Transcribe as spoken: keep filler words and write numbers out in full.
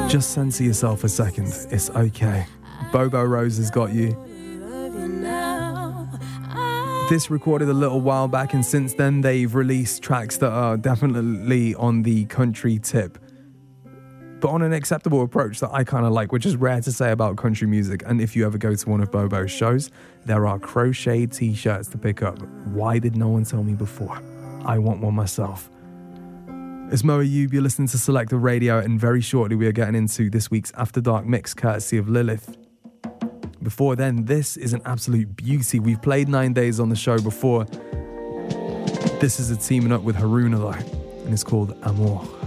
Just censor yourself a second. It's okay. Bobo Rose has got you. This recorded a little while back, and since then they've released tracks that are definitely on the country tip, but on an acceptable approach that I kind of like, which is rare to say about country music. And if you ever go to one of Bobo's shows, there are crochet t-shirts to pick up. Why did no one tell me before? I want one myself. It's Mo Ayub, you're listening to Selective Radio, and very shortly we are getting into this week's After Dark mix courtesy of Lilith. Before then, this is an absolute beauty. We've played Nine Days on the show before. This is a teaming up with Haruna though, and it's called Amour.